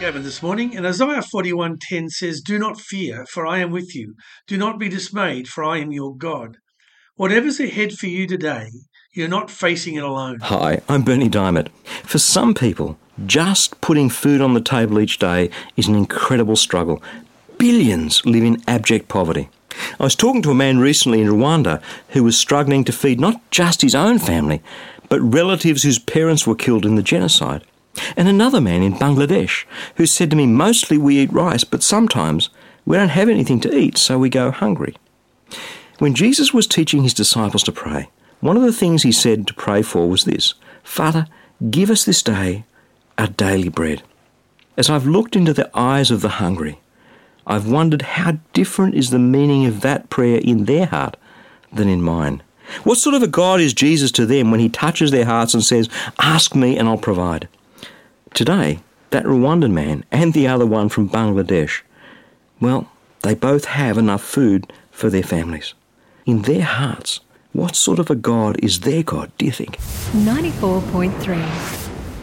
Gavin this morning, and Isaiah 41:10 says, "Do not fear, for I am with you. Do not be dismayed, for I am your God." Whatever's ahead for you today, you're not facing it alone. Hi, I'm Bernie Diamond. For some people, just putting food on the table each day is an incredible struggle. Billions live in abject poverty. I was talking to a man recently in Rwanda who was struggling to feed not just his own family, but relatives whose parents were killed in the genocide. And another man in Bangladesh who said to me, mostly we eat rice, but sometimes we don't have anything to eat, so we go hungry. When Jesus was teaching his disciples to pray, one of the things he said to pray for was this: Father, give us this day our daily bread. As I've looked into the eyes of the hungry, I've wondered how different is the meaning of that prayer in their heart than in mine. What sort of a God is Jesus to them when he touches their hearts and says, ask me and I'll provide? Today, that Rwandan man and the other one from Bangladesh, well, they both have enough food for their families. In their hearts, what sort of a God is their God, do you think? 94.3